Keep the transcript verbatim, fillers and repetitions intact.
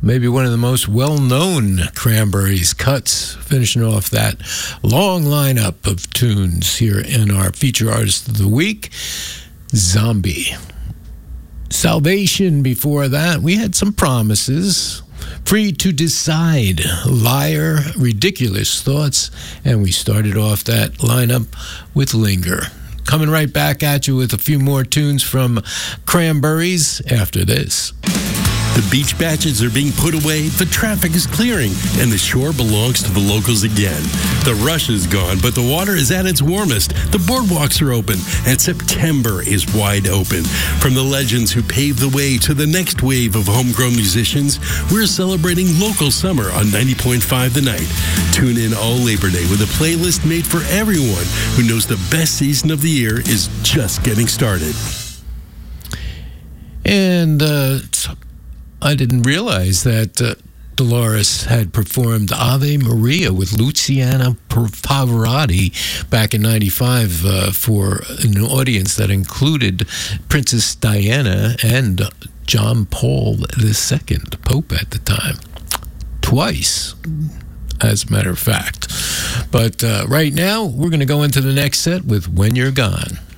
maybe one of the most well-known Cranberries cuts, finishing off that long lineup of tunes here in our Feature Artist of the Week, Zombie. Salvation before that, we had some promises. Free to Decide, Liar, Ridiculous Thoughts, and we started off that lineup with Linger. Coming right back at you with a few more tunes from Cranberries after this. The beach batches are being put away, the traffic is clearing, and the shore belongs to the locals again. The rush is gone, but the water is at its warmest. The boardwalks are open, and September is wide open. From the legends who paved the way to the next wave of homegrown musicians, we're celebrating local summer on ninety point five The Night. Tune in all Labor Day with a playlist made for everyone who knows the best season of the year is just getting started. And, uh... I didn't realize that uh, Dolores had performed Ave Maria with Luciano Pavarotti back in ninety-five uh, for an audience that included Princess Diana and John Paul the Second, Pope at the time. Twice, as a matter of fact. But uh, right now, we're going to go into the next set with When You're Gone.